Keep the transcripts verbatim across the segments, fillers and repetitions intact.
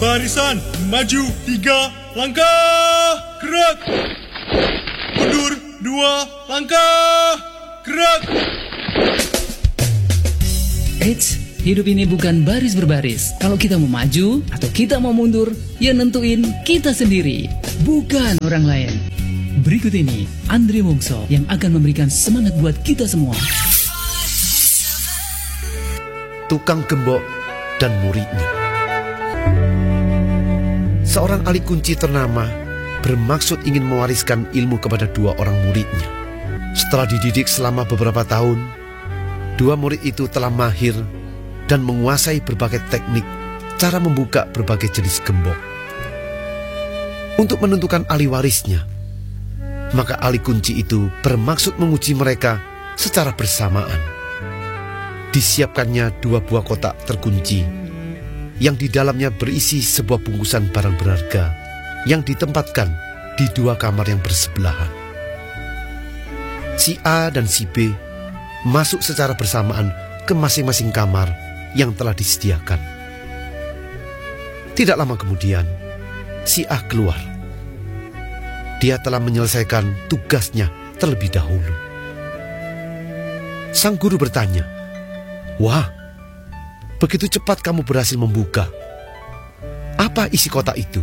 Barisan, maju tiga langkah, gerak. Mundur dua langkah, gerak. Eits, hidup ini bukan baris berbaris. Kalau kita mau maju atau kita mau mundur, ya nentuin kita sendiri, bukan orang lain. Berikut ini Andre Wongso yang akan memberikan semangat buat kita semua. Tukang gembok dan muridnya. Seorang ahli kunci ternama bermaksud ingin mewariskan ilmu kepada dua orang muridnya. Setelah dididik selama beberapa tahun, dua murid itu telah mahir dan menguasai berbagai teknik cara membuka berbagai jenis gembok. Untuk menentukan ahli warisnya, maka ahli kunci itu bermaksud menguji mereka secara bersamaan. Disiapkannya dua buah kotak terkunci yang di dalamnya berisi sebuah bungkusan barang berharga yang ditempatkan di dua kamar yang bersebelahan. Si A dan si B masuk secara bersamaan ke masing-masing kamar yang telah disediakan. Tidak lama kemudian, si A keluar. Dia telah menyelesaikan tugasnya terlebih dahulu. Sang guru bertanya, "Wah, begitu cepat kamu berhasil membuka. Apa isi kotak itu?"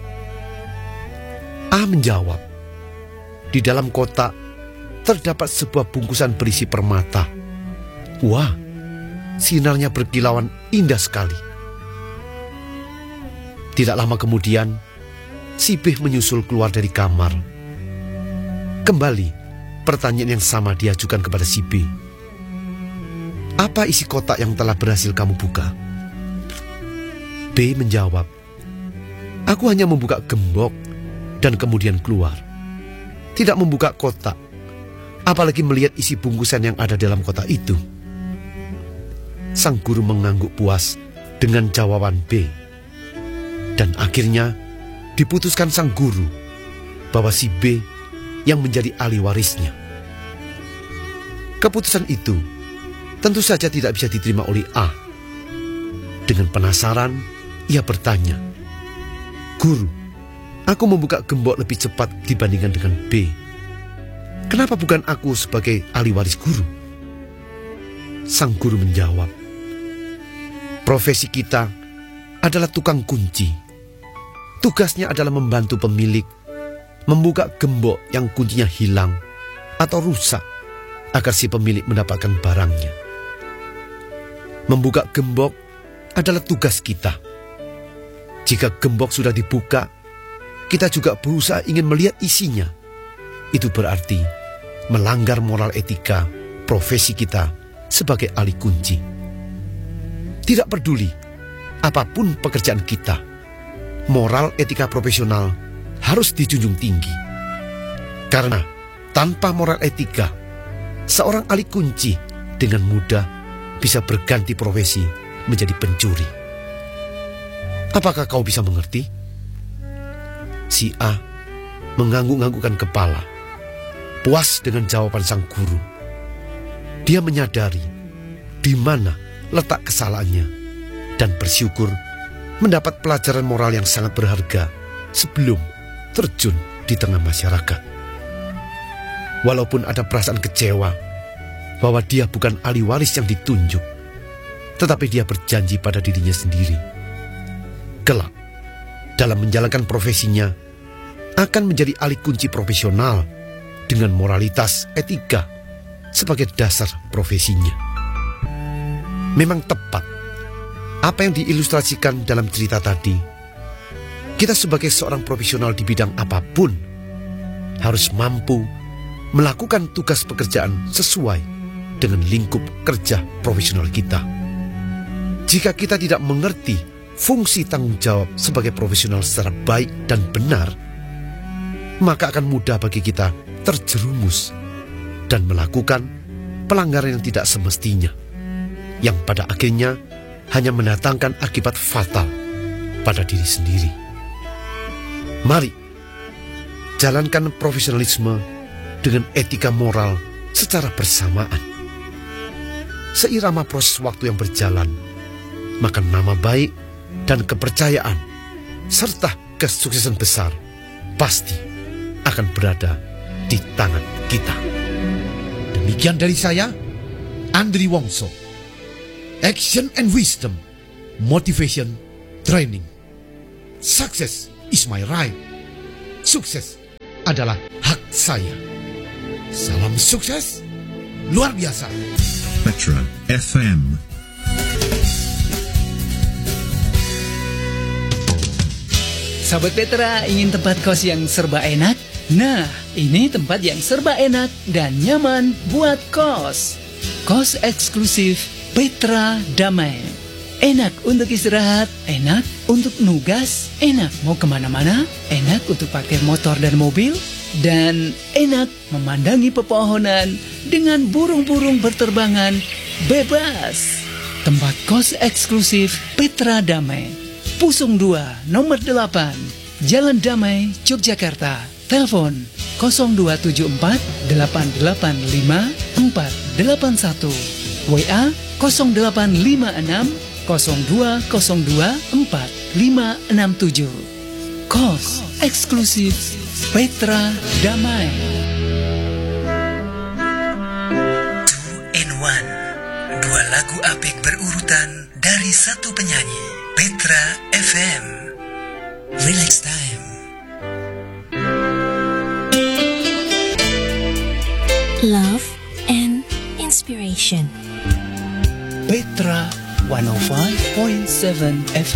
A menjawab, "Di dalam kotak terdapat sebuah bungkusan berisi permata. Wah, sinarnya berkilauan indah sekali." Tidak lama kemudian, si B menyusul keluar dari kamar. Kembali, pertanyaan yang sama diajukan kepada si B. "Apa isi kotak yang telah berhasil kamu buka?" B menjawab, "Aku hanya membuka gembok dan kemudian keluar. Tidak membuka kotak, apalagi melihat isi bungkusan yang ada dalam kotak itu." Sang guru mengangguk puas dengan jawaban B. Dan akhirnya diputuskan sang guru bahwa si B yang menjadi ahli warisnya. Keputusan itu tentu saja tidak bisa diterima oleh A. Dengan penasaran, ia bertanya, "Guru, aku membuka gembok lebih cepat dibandingkan dengan B. Kenapa bukan aku sebagai ahli waris guru?" Sang guru menjawab, "Profesi kita adalah tukang kunci. Tugasnya adalah membantu pemilik membuka gembok yang kuncinya hilang atau rusak agar si pemilik mendapatkan barangnya. Membuka gembok adalah tugas kita. Jika gembok sudah dibuka, kita juga berusaha ingin melihat isinya. Itu berarti melanggar moral etika profesi kita sebagai ahli kunci. Tidak peduli apapun pekerjaan kita, moral etika profesional harus dijunjung tinggi. Karena tanpa moral etika, seorang ahli kunci dengan mudah bisa berganti profesi menjadi pencuri. Apakah kau bisa mengerti?" Si A mengangguk-anggukkan kepala, puas dengan jawaban sang guru. Dia menyadari di mana letak kesalahannya dan bersyukur mendapat pelajaran moral yang sangat berharga sebelum terjun di tengah masyarakat. Walaupun ada perasaan kecewa bahwa dia bukan ahli waris yang ditunjuk, tetapi dia berjanji pada dirinya sendiri, kelak dalam menjalankan profesinya akan menjadi ahli kunci profesional dengan moralitas etika sebagai dasar profesinya. Memang tepat apa yang diilustrasikan dalam cerita tadi. Kita sebagai seorang profesional di bidang apapun harus mampu melakukan tugas pekerjaan sesuai dengan lingkup kerja profesional kita. Jika kita tidak mengerti fungsi tanggung jawab sebagai profesional secara baik dan benar, maka akan mudah bagi kita terjerumus dan melakukan pelanggaran yang tidak semestinya, yang pada akhirnya hanya mendatangkan akibat fatal pada diri sendiri. Mari jalankan profesionalisme dengan etika moral secara bersamaan. Seirama proses waktu yang berjalan, maka nama baik dan kepercayaan serta kesuksesan besar pasti akan berada di tangan kita. Demikian dari saya, Andri Wongso. Action and wisdom, motivation, training. Success is my right. Sukses adalah hak saya. Salam sukses luar biasa. Petra F M. Sahabat Petra, ingin tempat kos yang serba enak? Nah, ini tempat yang serba enak dan nyaman buat kos. Kos eksklusif Petra Damai. Enak untuk istirahat, enak untuk nugas, enak mau kemana-mana, enak untuk parkir motor dan mobil, dan enak memandangi pepohonan dengan burung-burung berterbangan bebas. Tempat kos eksklusif Petra Damai, Pusung dua, nomor delapan, Jalan Damai, Yogyakarta. Telepon nol dua tujuh empat delapan delapan lima empat delapan satu. W A nol delapan lima enam nol dua nol dua empat lima enam tujuh. Kos eksklusif Petra Damai. Two in one, dua lagu apik berurutan dari satu penyanyi. Petra F M. Relax time. Love and inspiration. Petra one oh five point seven F